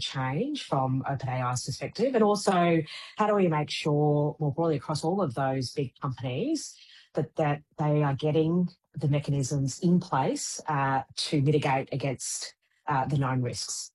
change from OpenAI's perspective? And also, how do we make sure more broadly across all of those big companies that they are getting the mechanisms in place to mitigate against the known risks?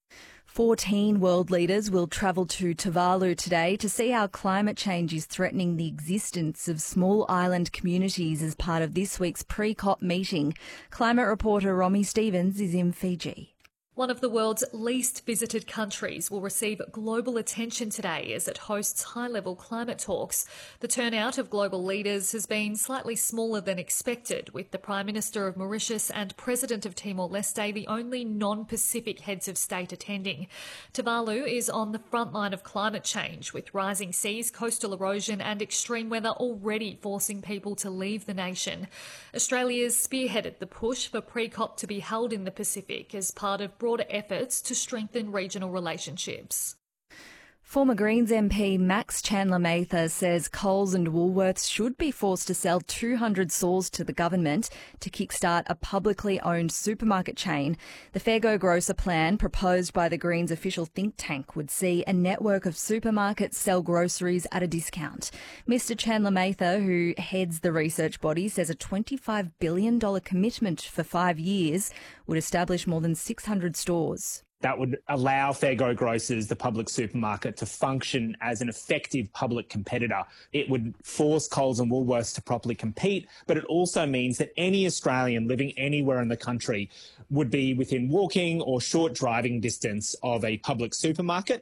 14 world leaders will travel to Tuvalu today to see how climate change is threatening the existence of small island communities as part of this week's pre-COP meeting. Climate reporter Romy Stevens is in Fiji. One of the world's least visited countries will receive global attention today as it hosts high-level climate talks. The turnout of global leaders has been slightly smaller than expected, with the Prime Minister of Mauritius and President of Timor-Leste the only non-Pacific heads of state attending. Tuvalu is on the front line of climate change, with rising seas, coastal erosion and extreme weather already forcing people to leave the nation. Australia's spearheaded the push for pre-COP to be held in the Pacific as part of broader efforts to strengthen regional relationships. Former Greens MP Max Chandler-Mather says Coles and Woolworths should be forced to sell 200 stores to the government to kickstart a publicly owned supermarket chain. The Fair Go Grocer plan, proposed by the Greens official think tank, would see a network of supermarkets sell groceries at a discount. Mr Chandler-Mather, who heads the research body, says a $25 billion commitment for 5 years would establish more than 600 stores. That would allow Fair Go Grocers, the public supermarket, to function as an effective public competitor. It would force Coles and Woolworths to properly compete, but it also means that any Australian living anywhere in the country would be within walking or short driving distance of a public supermarket.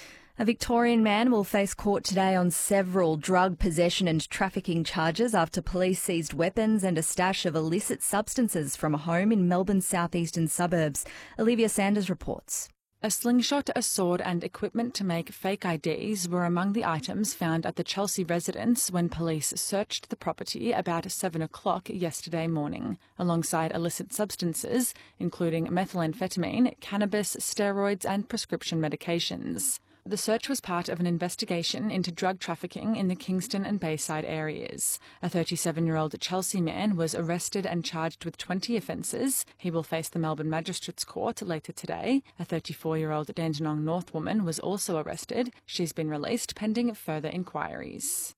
A Victorian man will face court today on several drug possession and trafficking charges after police seized weapons and a stash of illicit substances from a home in Melbourne's southeastern suburbs. Olivia Sanders reports. A slingshot, a sword and equipment to make fake IDs were among the items found at the Chelsea residence when police searched the property about 7 o'clock yesterday morning, alongside illicit substances, including methamphetamine, cannabis, steroids and prescription medications. The search was part of an investigation into drug trafficking in the Kingston and Bayside areas. A 37-year-old Chelsea man was arrested and charged with 20 offences. He will face the Melbourne Magistrates Court later today. A 34-year-old Dandenong North woman was also arrested. She's been released pending further inquiries.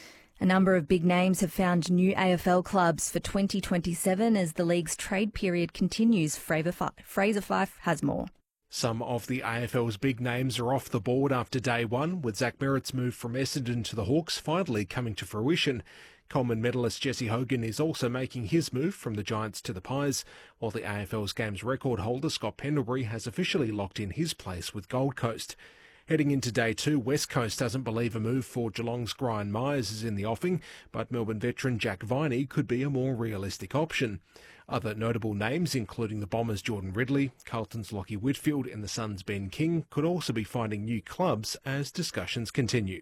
A number of big names have found new AFL clubs for 2027 as the league's trade period continues. Fraser Fyfe has more. Some of the AFL's big names are off the board after day one, with Zach Merritt's move from Essendon to the Hawks finally coming to fruition. Coleman medalist Jesse Hogan is also making his move from the Giants to the Pies, while the AFL's games record holder Scott Pendlebury has officially locked in his place with Gold Coast. Heading into day two, West Coast doesn't believe a move for Geelong's Brian Myers is in the offing, but Melbourne veteran Jack Viney could be a more realistic option. Other notable names, including the Bombers' Jordan Ridley, Carlton's Lockie Whitfield and the Suns' Ben King, could also be finding new clubs as discussions continue.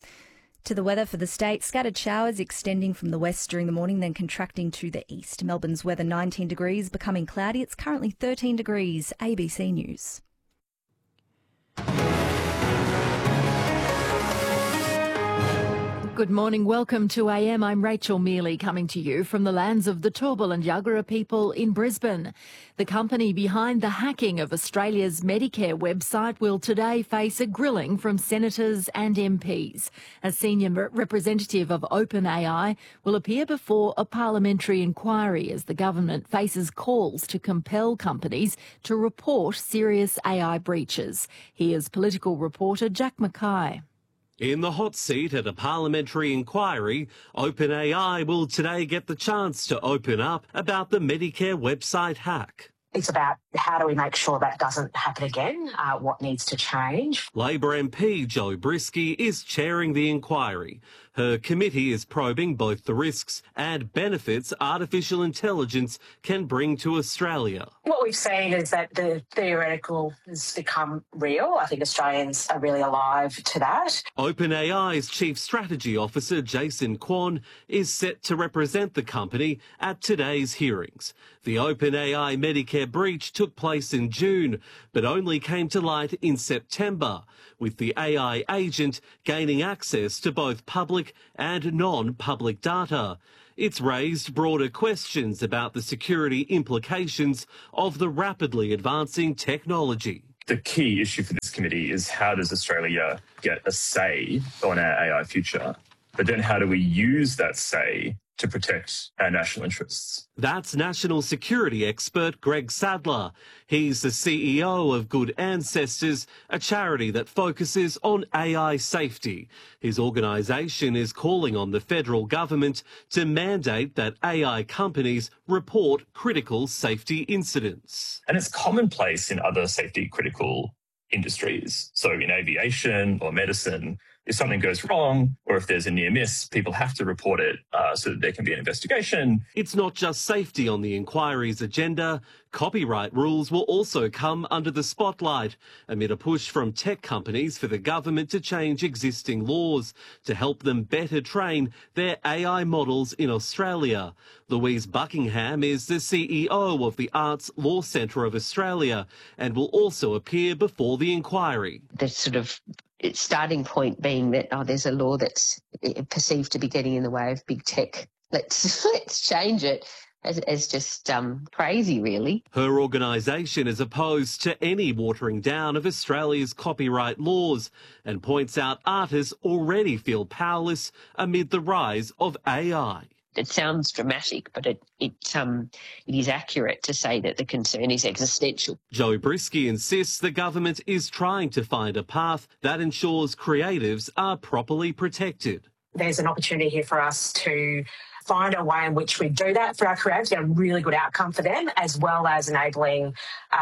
To the weather for the state, scattered showers extending from the west during the morning, then contracting to the east. Melbourne's weather 19 degrees, becoming cloudy. It's currently 13 degrees. ABC News. Good morning. Welcome to AM. I'm Rachel Mealy, coming to you from the lands of the Turrbal and Yagara people in Brisbane. The company behind the hacking of Australia's Medicare website will today face a grilling from senators and MPs. A senior representative of OpenAI will appear before a parliamentary inquiry as the government faces calls to compel companies to report serious AI breaches. Here's political reporter Jack Mackay. In the hot seat at a parliamentary inquiry, OpenAI will today get the chance to open up about the Medicare website hack. It's about how do we make sure that doesn't happen again, what needs to change. Labor MP Jo Brisky is chairing the inquiry. Her committee is probing both the risks and benefits artificial intelligence can bring to Australia. What we've seen is that the theoretical has become real. I think Australians are really alive to that. OpenAI's Chief Strategy Officer Jason Kwon is set to represent the company at today's hearings. The OpenAI Medicare breach took place in June, but only came to light in September, with the AI agent gaining access to both public and non-public data. It's raised broader questions about the security implications of the rapidly advancing technology. The key issue for this committee is how does Australia get a say on our AI future? But then how do we use that say to protect our national interests? That's national security expert Greg Sadler. He's the CEO of Good Ancestors, a charity that focuses on AI safety. His organisation is calling on the federal government to mandate that AI companies report critical safety incidents. And it's commonplace in other safety critical industries. So in aviation or medicine, if something goes wrong or if there's a near miss, people have to report it so that there can be an investigation. It's not just safety on the inquiry's agenda. Copyright rules will also come under the spotlight amid a push from tech companies for the government to change existing laws to help them better train their AI models in Australia. Louise Buckingham is the CEO of the Arts Law Centre of Australia and will also appear before the inquiry. The sort of starting point being that, there's a law that's perceived to be getting in the way of big tech. Let's change it. It's just crazy, really. Her organisation is opposed to any watering down of Australia's copyright laws and points out artists already feel powerless amid the rise of AI. It sounds dramatic, but it is accurate to say that the concern is existential. Joe Brisky insists the government is trying to find a path that ensures creatives are properly protected. There's an opportunity here for us to find a way in which we do that for our creatives, get a really good outcome for them, as well as enabling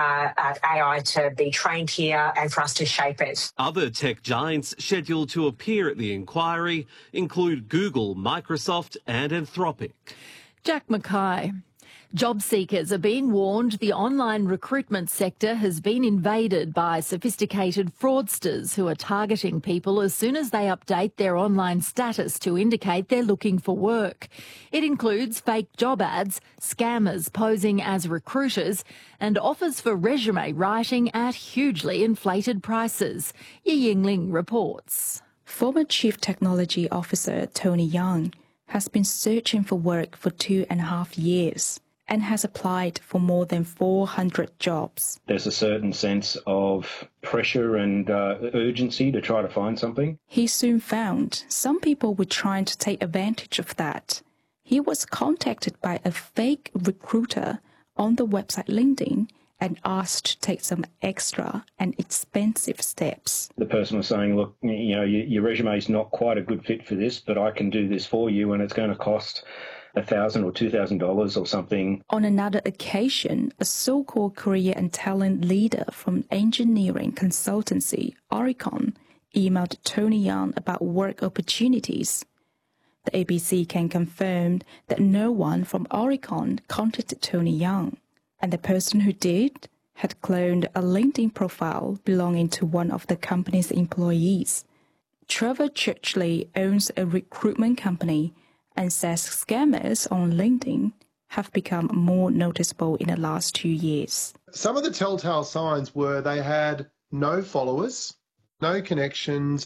AI to be trained here and for us to shape it. Other tech giants scheduled to appear at the inquiry include Google, Microsoft and Anthropic. Jack Mackay. Job seekers are being warned the online recruitment sector has been invaded by sophisticated fraudsters who are targeting people as soon as they update their online status to indicate they're looking for work. It includes fake job ads, scammers posing as recruiters, and offers for resume writing at hugely inflated prices. Yi Yingling reports. Former Chief Technology Officer Tony Young has been searching for work for 2.5 years. And has applied for more than 400 jobs. There's a certain sense of pressure and urgency to try to find something. He soon found some people were trying to take advantage of that. He was contacted by a fake recruiter on the website LinkedIn and asked to take some extra and expensive steps. The person was saying, look, your resume is not quite a good fit for this, but I can do this for you and it's going to cost $1,000 or $2,000 or something. On another occasion, a so-called career and talent leader from engineering consultancy Oricon emailed Tony Young about work opportunities. The ABC can confirm that no one from Oricon contacted Tony Young, and the person who did had cloned a LinkedIn profile belonging to one of the company's employees. Trevor Churchley owns a recruitment company and says scammers on LinkedIn have become more noticeable in the last 2 years. Some of the telltale signs were they had no followers, no connections,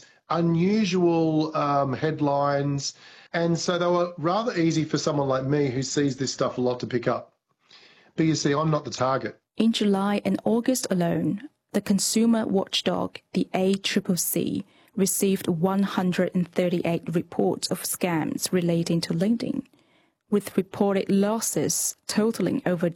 unusual headlines, and so they were rather easy for someone like me who sees this stuff a lot to pick up. But you see, I'm not the target. In July and August alone, the consumer watchdog, the ACCC, received 138 reports of scams relating to LinkedIn, with reported losses totaling over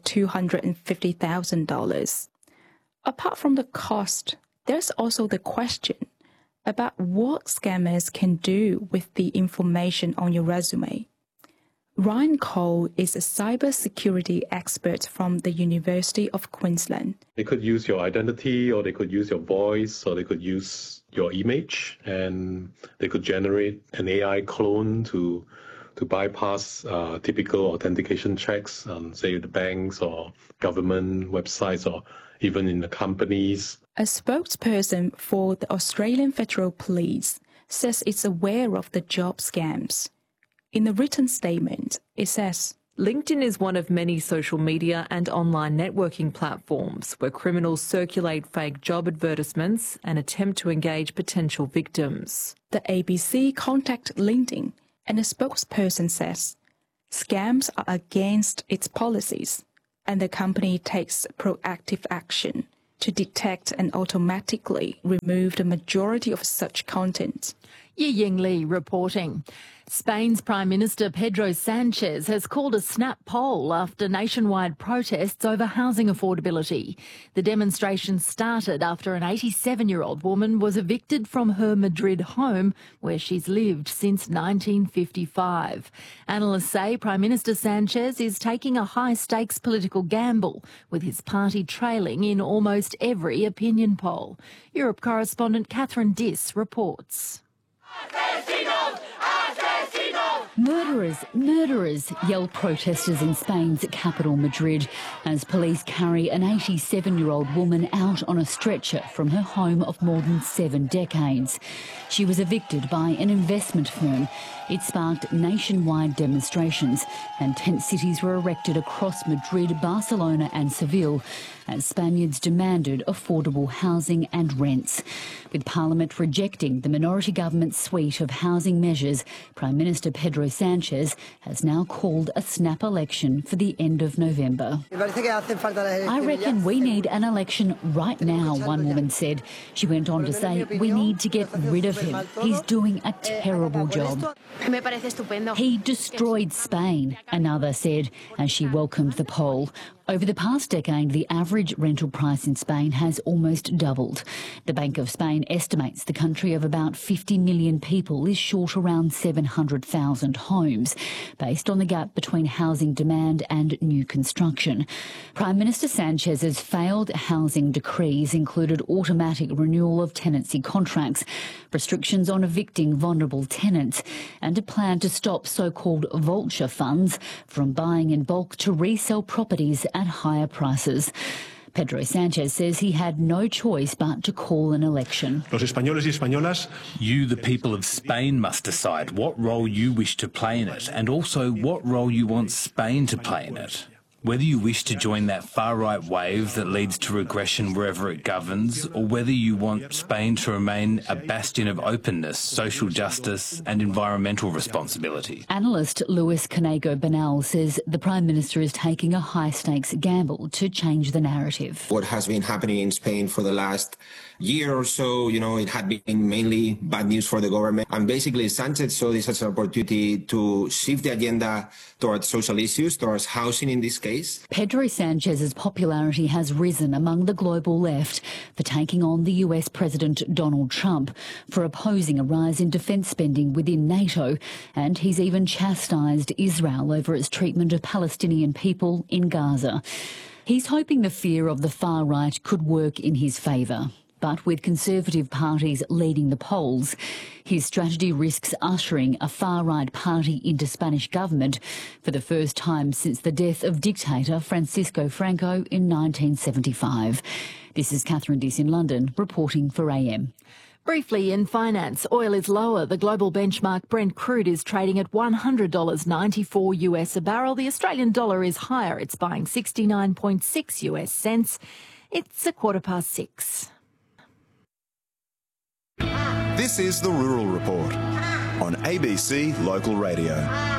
$250,000. Apart from the cost, there's also the question about what scammers can do with the information on your resume. Ryan Cole is a cybersecurity expert from the University of Queensland. They could use your identity, or they could use your voice, or they could use your image, and they could generate an AI clone to bypass typical authentication checks on, say, the banks or government websites or even in the companies. A spokesperson for the Australian Federal Police says it's aware of the job scams. In a written statement, it says, LinkedIn is one of many social media and online networking platforms where criminals circulate fake job advertisements and attempt to engage potential victims. The ABC contacted LinkedIn, and a spokesperson says, scams are against its policies, and the company takes proactive action to detect and automatically remove the majority of such content. Yiying Li reporting. Spain's Prime Minister Pedro Sanchez has called a snap poll after nationwide protests over housing affordability. The demonstration started after an 87-year-old woman was evicted from her Madrid home, where she's lived since 1955. Analysts say Prime Minister Sanchez is taking a high-stakes political gamble, with his party trailing in almost every opinion poll. Europe correspondent Catherine Diss reports. Murderers, murderers, yell protesters in Spain's capital, Madrid, as police carry an 87-year-old woman out on a stretcher from her home of more than 7 decades. She was evicted by an investment firm. It sparked nationwide demonstrations, and tent cities were erected across Madrid, Barcelona and Seville as Spaniards demanded affordable housing and rents. With Parliament rejecting the minority government's suite of housing measures, Prime Minister Pedro Sanchez has now called a snap election for the end of November. I reckon we need an election right now, one woman said. She went on to say, we need to get rid of him. He's doing a terrible job. He destroyed Spain, another said, as she welcomed the poll. Over the past decade, the average rental price in Spain has almost doubled. The Bank of Spain estimates the country of about 50 million people is short around 700,000 homes, based on the gap between housing demand and new construction. Prime Minister Sanchez's failed housing decrees included automatic renewal of tenancy contracts, restrictions on evicting vulnerable tenants, and a plan to stop so-called vulture funds from buying in bulk to resell properties at higher prices. Pedro Sanchez says he had no choice but to call an election. Los españoles y españolas. You, the people of Spain, must decide what role you wish to play in it, and also what role you want Spain to play in it. Whether you wish to join that far-right wave that leads to regression wherever it governs, or whether you want Spain to remain a bastion of openness, social justice and environmental responsibility. Analyst Luis Canego Bernal says the Prime Minister is taking a high-stakes gamble to change the narrative. What has been happening in Spain for the last year or so, it had been mainly bad news for the government. And basically, Sanchez saw this as an opportunity to shift the agenda towards social issues, towards housing in this case. Pedro Sanchez's popularity has risen among the global left for taking on the US President Donald Trump, for opposing a rise in defence spending within NATO, and he's even chastised Israel over its treatment of Palestinian people in Gaza. He's hoping the fear of the far right could work in his favour. But with Conservative parties leading the polls, his strategy risks ushering a far-right party into Spanish government for the first time since the death of dictator Francisco Franco in 1975. This is Catherine Diss in London, reporting for AM. Briefly in finance, oil is lower. The global benchmark Brent crude is trading at $100.94 US a barrel. The Australian dollar is higher. It's buying 69.6 US cents. It's 6:15. This is the Rural Report on ABC Local Radio.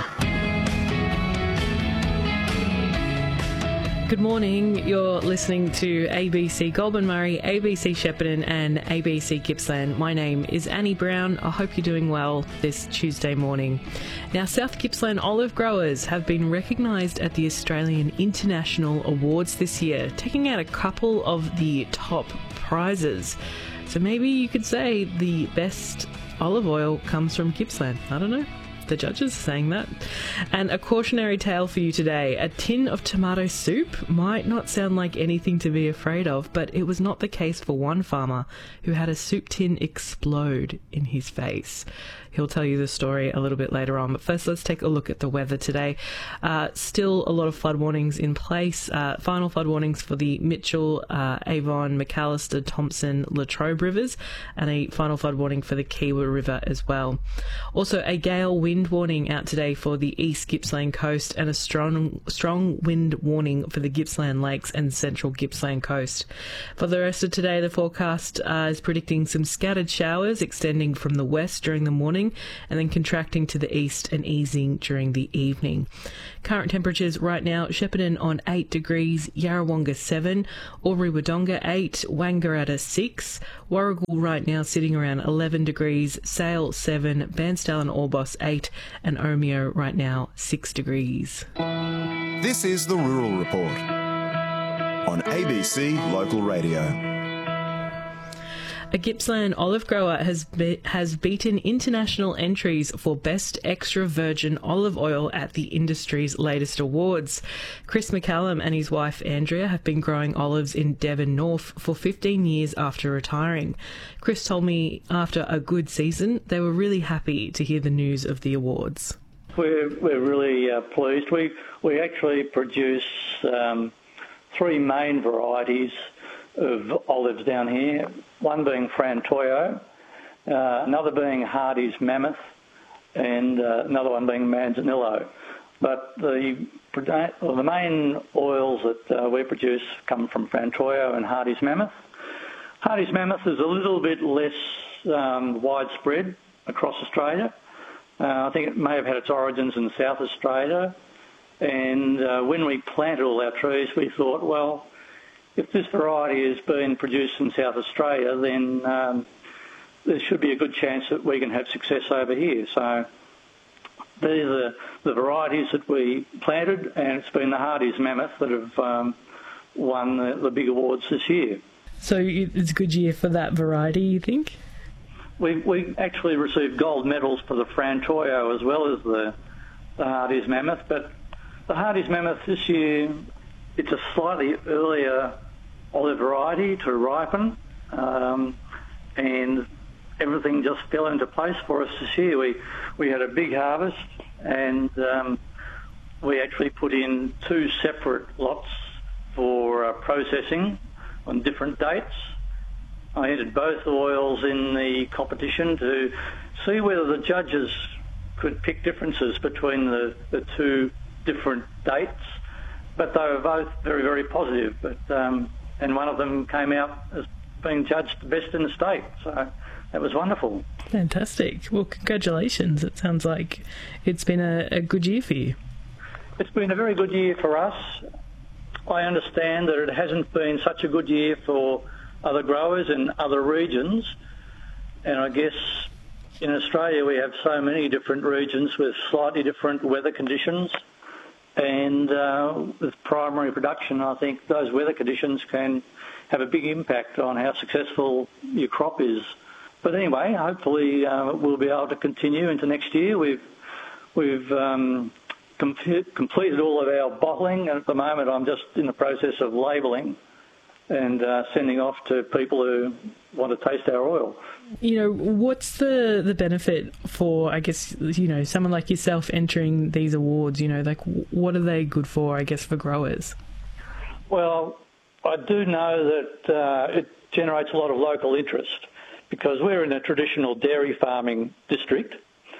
Good morning. You're listening to ABC Goulburn Murray, ABC Shepparton and ABC Gippsland. My name is Annie Brown. I hope you're doing well this Tuesday morning. Now, South Gippsland olive growers have been recognised at the Australian International Awards this year, taking out a couple of the top prizes. So maybe you could say the best olive oil comes from Gippsland. I don't know. The judges are saying that. And a cautionary tale for you today. A tin of tomato soup might not sound like anything to be afraid of, but it was not the case for one farmer who had a soup tin explode in his face. He'll tell you the story a little bit later on. But first, let's take a look at the weather today. Still a lot of flood warnings in place. Final flood warnings for the Mitchell, Avon, McAllister, Thompson, Latrobe rivers, and a final flood warning for the Kiewa River as well. Also, a gale wind wind warning out today for the East Gippsland coast and a strong wind warning for the Gippsland Lakes and central Gippsland coast. For the rest of today, the forecast is predicting some scattered showers extending from the west during the morning and then contracting to the east and easing during the evening. Current temperatures right now, Shepparton on 8 degrees, Yarrawonga 7, Albury-Wodonga 8, Wangaratta 6, Warragul right now sitting around 11 degrees, Sale 7, Bairnsdale and Orbost 8, and Omeo right now 6 degrees. This is the Rural Report on ABC Local Radio. A Gippsland olive grower has beaten international entries for Best Extra Virgin Olive Oil at the industry's latest awards. Chris McCallum and his wife Andrea have been growing olives in Devon North for 15 years after retiring. Chris told me after a good season, they were really happy to hear the news of the awards. We're really pleased. We actually produce 3 main varieties of olives down here, one being Frantoio, another being Hardy's Mammoth, and another one being Manzanillo. But the main oils that we produce come from Frantoio and Hardy's Mammoth. Hardy's Mammoth is a little bit less widespread across Australia. I think it may have had its origins in South Australia. And when we planted all our trees, we thought, well, if this variety has been produced in South Australia, then there should be a good chance that we can have success over here. So these are the varieties that we planted, and it's been the Hardy's Mammoth that have won the big awards this year. So it's a good year for that variety, you think? We actually received gold medals for the Frantoio as well as the Hardy's Mammoth, but the Hardy's Mammoth this year, it's a slightly earlier olive variety to ripen, and everything just fell into place for us this year. We had a big harvest, and we actually put in 2 separate lots for processing on different dates. I entered both oils in the competition to see whether the judges could pick differences between the 2 different dates. But they were both very, very positive. But and one of them came out as being judged the best in the state. So that was wonderful. Fantastic. Well, congratulations. It sounds like it's been a good year for you. It's been a very good year for us. I understand that it hasn't been such a good year for other growers in other regions. And I guess in Australia we have so many different regions with slightly different weather conditions. And with primary production, I think those weather conditions can have a big impact on how successful your crop is. But anyway, hopefully we'll be able to continue into next year. We've completed all of our bottling, and at the moment I'm just in the process of labelling and sending off to people who want to taste our oil. You know, what's the benefit for, I guess, you know, someone like yourself entering these awards? You know, like, what are they good for, I guess, for growers? Well, I do know that it generates a lot of local interest because we're in a traditional dairy farming district.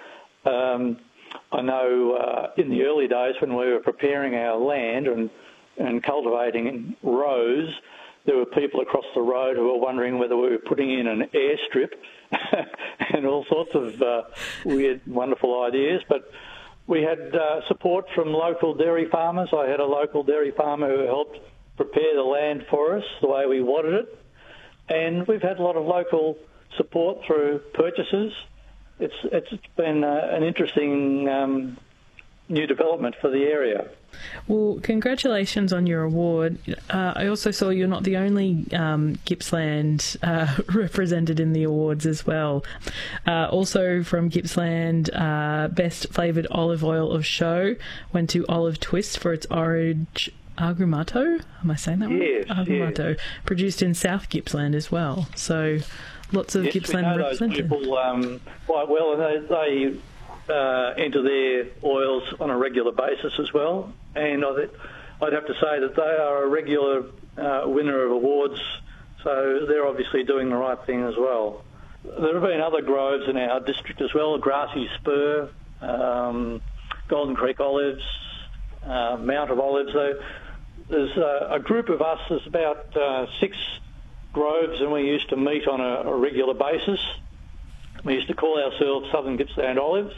I know in the early days when we were preparing our land and cultivating in rows, there were people across the road who were wondering whether we were putting in an airstrip and all sorts of weird, wonderful ideas. But we had support from local dairy farmers. I had a local dairy farmer who helped prepare the land for us the way we wanted it. And we've had a lot of local support through purchases. It's been an interesting new development for the area. Well, congratulations on your award. I also saw you're not the only Gippsland represented in the awards as well. Also from Gippsland, Best Flavoured Olive Oil of Show went to Olive Twist for its orange Agrumato. Am I saying that right? Yes, Agrumato, yes. Produced in South Gippsland as well. So lots of Gippsland we know represented. those people quite well, and they enter their oils on a regular basis as well. And I'd have to say that they are a regular winner of awards, so they're obviously doing the right thing as well. There have been other groves in our district as well. Grassy Spur Golden Creek olives, Mount of olives. There's a group of us, there's about 6 groves, and we used to meet on a regular basis. We used to call ourselves Southern Gippsland Olives,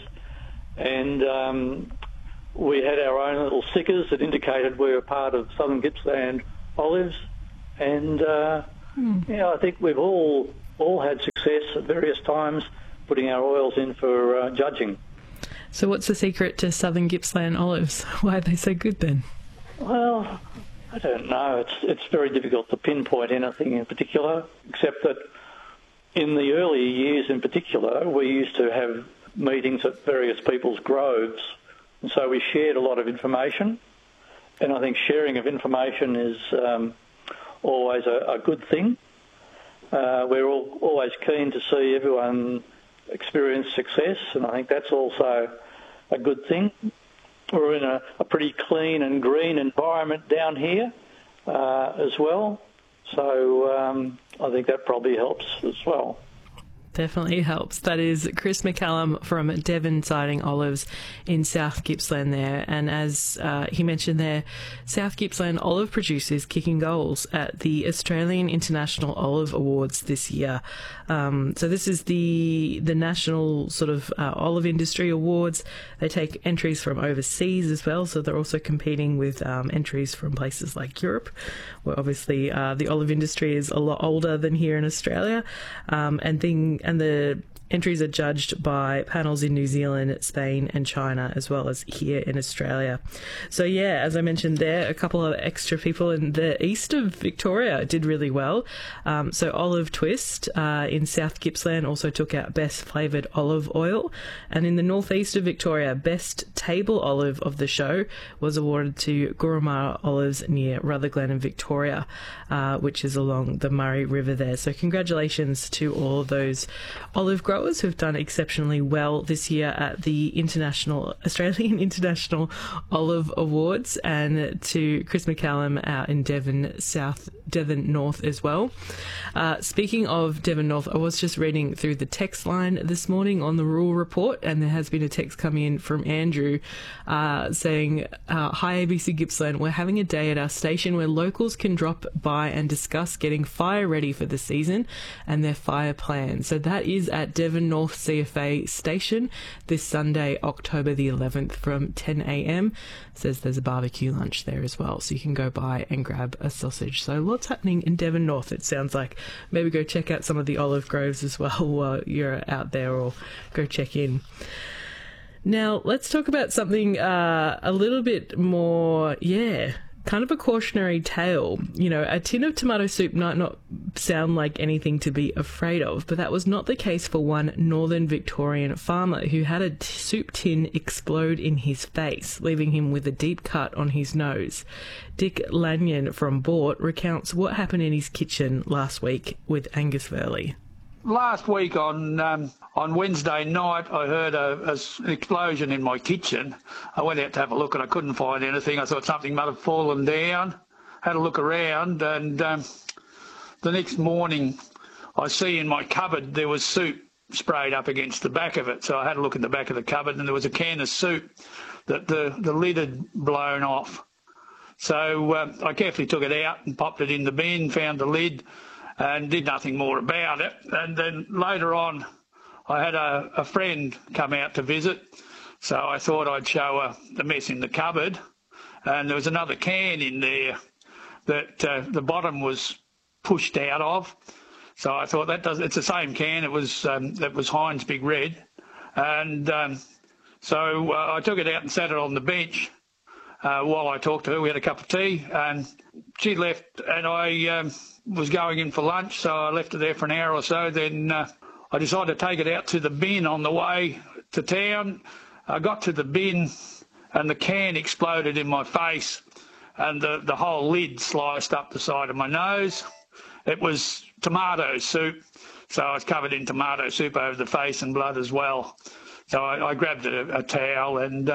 and we had our own little stickers that indicated we were part of Southern Gippsland Olives, and I think we've all had success at various times putting our oils in for judging. So what's the secret to Southern Gippsland olives? Why are they so good then? Well, I don't know. It's very difficult to pinpoint anything in particular, except that in the early years in particular, we used to have meetings at various people's groves, and so we shared a lot of information. And I think sharing of information is always a good thing. We're always keen to see everyone experience success, and I think that's also a good thing. We're in a pretty clean and green environment down here as well, so I think that probably helps as well. Definitely helps. That is Chris McCallum from Devon Siding Olives in South Gippsland there. And as he mentioned there, South Gippsland olive producers kicking goals at the Australian International Olive Awards this year. So this is the national sort of olive industry awards. They take entries from overseas as well, so they're also competing with entries from places like Europe, where obviously the olive industry is a lot older than here in Australia, and the entries are judged by panels in New Zealand, Spain and China, as well as here in Australia. So yeah, as I mentioned there, a couple of extra people in the east of Victoria did really well. So Olive Twist in South Gippsland also took out Best Flavoured Olive Oil. And in the northeast of Victoria, Best Table Olive of the show was awarded to Gurumara Olives near Rutherglen in Victoria, which is along the Murray River there. So congratulations to all of those olive growers who've done exceptionally well this year at the Australian International Olive Awards, and to Chris McCallum out in Devon North as well. Speaking of Devon North, I was just reading through the text line this morning on the Rural Report, and there has been a text coming in from Andrew saying, "Hi ABC Gippsland, we're having a day at our station where locals can drop by and discuss getting fire ready for the season and their fire plans." So that is at Devon North CFA station this Sunday, October the 11th from 10 a.m. Says there's a barbecue lunch there as well, so you can go by and grab a sausage. So lots happening in Devon North, it sounds like. Maybe go check out some of the olive groves as well while you're out there, or go check in. Now, let's talk about something a little bit more, kind of a cautionary tale. You know, a tin of tomato soup might not sound like anything to be afraid of, but that was not the case for one northern Victorian farmer who had a soup tin explode in his face, leaving him with a deep cut on his nose. Dick Lanyon from Bort recounts what happened in his kitchen last week with Angus Verley. Last week on Wednesday night, I heard an explosion in my kitchen. I went out to have a look and I couldn't find anything. I thought something might have fallen down. Had a look around, and the next morning I see in my cupboard there was soup sprayed up against the back of it. So I had a look in the back of the cupboard, and there was a can of soup that the lid had blown off. So I carefully took it out and popped it in the bin, found the lid, and did nothing more about it. And then later on, I had a friend come out to visit, so I thought I'd show her the mess in the cupboard. And there was another can in there that the bottom was pushed out of. So I thought it's the same can. It was Heinz Big Red, and so I took it out and sat it on the bench while I talked to her. We had a cup of tea, and she left, and I was going in for lunch, so I left it there for an hour or so. Then I decided to take it out to the bin on the way to town. I got to the bin, and the can exploded in my face, and the whole lid sliced up the side of my nose. It was tomato soup, so I was covered in tomato soup over the face and blood as well. So I grabbed a towel, and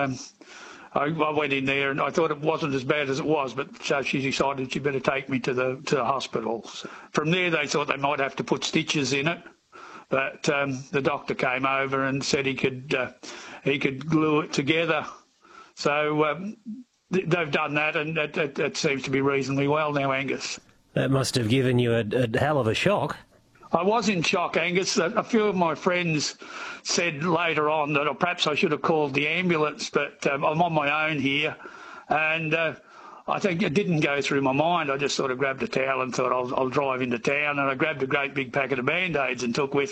I went in there, and I thought it wasn't as bad as it was, but so she decided she better take me to the hospital. So from there, they thought they might have to put stitches in it, but the doctor came over and said he could glue it together. So they've done that, and it seems to be reasonably well now, Angus. That must have given you a hell of a shock. I was in shock, Angus. A few of my friends said later on that perhaps I should have called the ambulance, but I'm on my own here, and I think it didn't go through my mind. I just sort of grabbed a towel and thought I'll drive into town, and I grabbed a great big packet of Band-Aids and took with